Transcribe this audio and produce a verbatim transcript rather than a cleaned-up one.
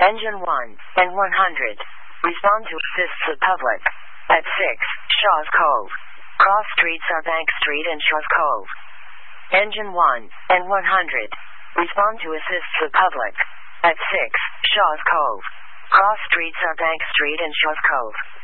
Engine one and one hundred. Respond to assists the public. At six, Shaw's Cove. Cross streets are Bank Street and Shaw's Cove. Engine one and one hundred. Respond to assists the public. At six, Shaw's Cove. Cross streets are Bank Street and Shaw's Cove.